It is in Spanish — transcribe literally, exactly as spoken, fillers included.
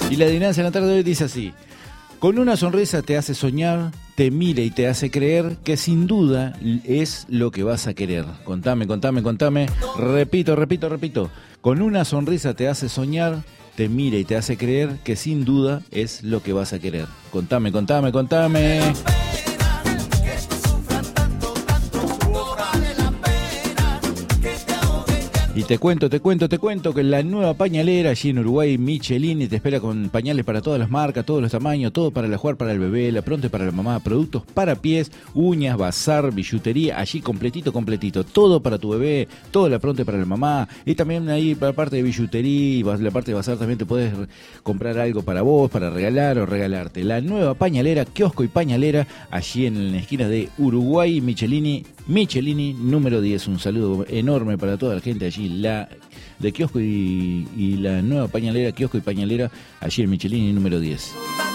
Y la adivinanza en la tarde de hoy dice así: con una sonrisa te hace soñar, te mira y te hace creer que sin duda es lo que vas a querer. Contame, contame, contame. Repito, repito, repito. Con una sonrisa te hace soñar, te mira y te hace creer que sin duda es lo que vas a querer. Contame, contame, contame. Y te cuento, te cuento, te cuento que la nueva pañalera allí en Uruguay, Michelini, te espera con pañales para todas las marcas, todos los tamaños, todo para el jugar para el bebé, la pronte para la mamá, productos para pies, uñas, bazar, billutería, allí completito, completito, todo para tu bebé, todo la pronte para la mamá, y también ahí para la parte de billutería y la parte de bazar también te puedes comprar algo para vos, para regalar o regalarte. La nueva pañalera, kiosco y pañalera, allí en la esquina de Uruguay, Michelini, Michelini número diez. Un saludo enorme para toda la gente allí, la de kiosco y, y la nueva pañalera, kiosco y pañalera, allí en Michelini número diez.